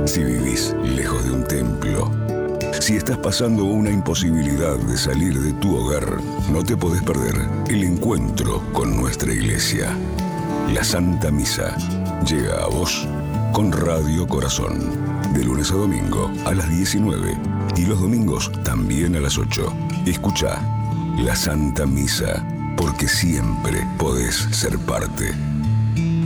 Si vivís lejos de un templo, si estás pasando una imposibilidad de salir de tu hogar, no te podés perder el encuentro con nuestra iglesia. La Santa Misa llega a vos con Radio Corazón, de lunes a domingo a las 19 y los domingos también a las 8. Escuchá La Santa Misa, porque siempre podés ser parte.